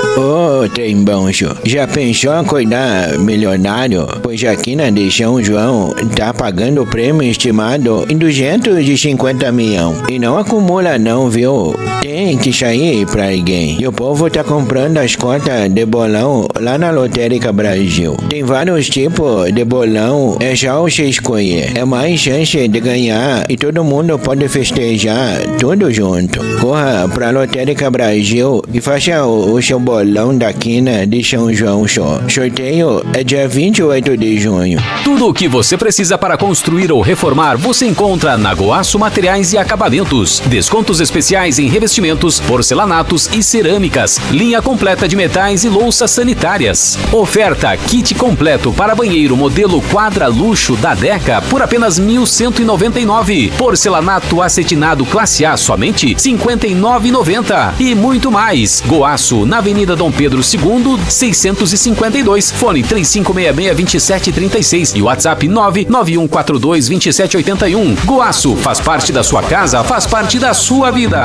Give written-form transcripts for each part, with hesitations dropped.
Ô, trem bom, senhor. Já pensou em cuidar milionário? Pois aqui na de São João tá pagando o prêmio estimado em 250 milhões. E não acumula não, viu? Tem que sair pra alguém. E o povo tá comprando as cotas de bolão lá na Lotérica Brasil. Tem vários tipos de bolão, é só você escolher. É mais chance de ganhar e todo mundo pode festejar tudo junto. Corra pra Lotérica Brasil e faça o seu bolão da quina de São João só. Sorteio é dia 28 de junho. Tudo o que você precisa para construir ou reformar você encontra na Goaço Materiais e Acabamentos. Descontos especiais em revestimentos, porcelanatos e cerâmicas. Linha completa de metais e louças sanitárias. Oferta kit completo para banheiro modelo Quadra Luxo da Deca por apenas R$ 1.199. Porcelanato acetinado classe A somente R$ 59,90. E muito mais. Goaço, na Avenida Dom Pedro II, 652. Fone 3566-2736 e WhatsApp 99142-2781. Goaço, faz parte da sua casa, faz parte da sua vida.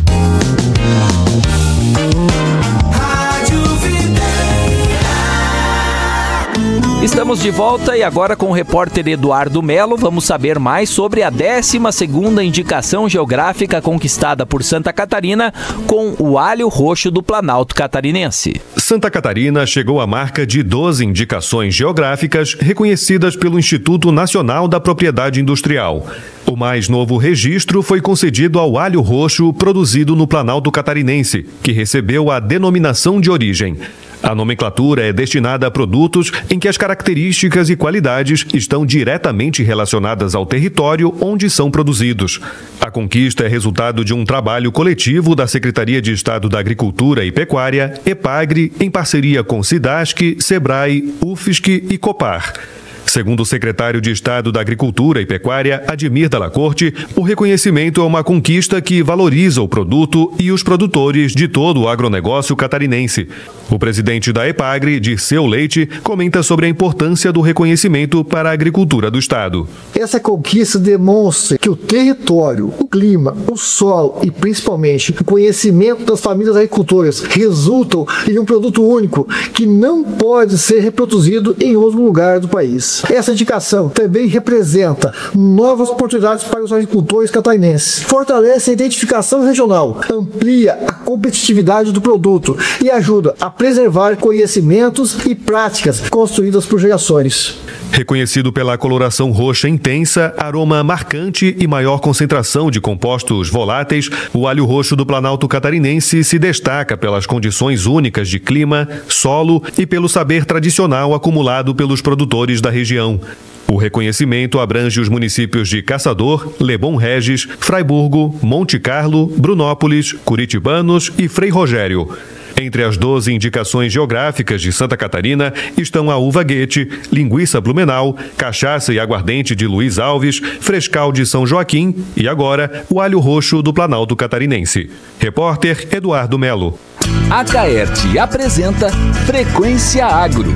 Estamos de volta e agora com o repórter Eduardo Melo vamos saber mais sobre a 12ª indicação geográfica conquistada por Santa Catarina com o alho roxo do Planalto Catarinense. Santa Catarina chegou à marca de 12 indicações geográficas reconhecidas pelo Instituto Nacional da Propriedade Industrial. O mais novo registro foi concedido ao alho roxo produzido no Planalto Catarinense, que recebeu a denominação de origem. A nomenclatura é destinada a produtos em que as características e qualidades estão diretamente relacionadas ao território onde são produzidos. A conquista é resultado de um trabalho coletivo da Secretaria de Estado da Agricultura e Pecuária, EPAGRE, em parceria com SIDASC, SEBRAE, UFSC e COPAR. Segundo o secretário de Estado da Agricultura e Pecuária, Ademir Dalla Corte, o reconhecimento é uma conquista que valoriza o produto e os produtores de todo o agronegócio catarinense. O presidente da EPAGRE, Dirceu Leite, comenta sobre a importância do reconhecimento para a agricultura do Estado. Essa conquista demonstra que o território, o clima, o solo e principalmente o conhecimento das famílias agricultoras resultam em um produto único que não pode ser reproduzido em outro lugar do país. Essa indicação também representa novas oportunidades para os agricultores catarinenses, fortalece a identificação regional, amplia a competitividade do produto e ajuda a preservar conhecimentos e práticas construídas por gerações. Reconhecido pela coloração roxa intensa, aroma marcante e maior concentração de compostos voláteis, o alho roxo do Planalto Catarinense se destaca pelas condições únicas de clima, solo e pelo saber tradicional acumulado pelos produtores da região. O reconhecimento abrange os municípios de Caçador, Lebon Regis, Fraiburgo, Monte Carlo, Brunópolis, Curitibanos e Frei Rogério. Entre as 12 indicações geográficas de Santa Catarina estão a uva Guete, linguiça Blumenau, cachaça e aguardente de Luiz Alves, frescal de São Joaquim e agora o alho roxo do Planalto Catarinense. Repórter Eduardo Melo. A Caerte apresenta Frequência Agro.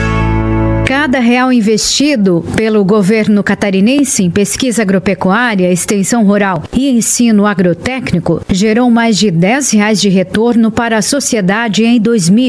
Cada real investido pelo governo catarinense em pesquisa agropecuária, extensão rural e ensino agrotécnico gerou mais de R$10 de retorno para a sociedade em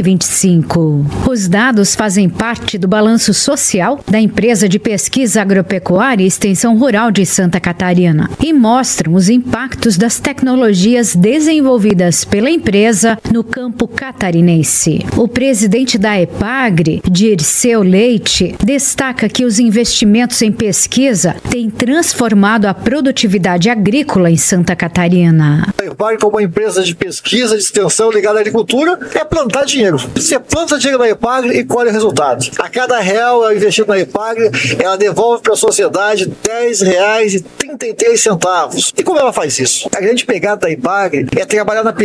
2025. Os dados fazem parte do balanço social da empresa de pesquisa agropecuária e extensão rural de Santa Catarina e mostram os impactos das tecnologias desenvolvidas pela empresa no campo catarinense. O presidente da EPAGRE, Dirceu Leite, destaca que os investimentos em pesquisa têm transformado a produtividade agrícola em Santa Catarina. A EPAGRE, como uma empresa de pesquisa, de extensão ligada à agricultura, é plantar dinheiro. Você planta dinheiro na EPAGRE e colhe o resultado. A cada real investido na EPAGRE, ela devolve para a sociedade R$10,33. E como ela faz isso? A grande pegada da EPAGRE é trabalhar na pesquisa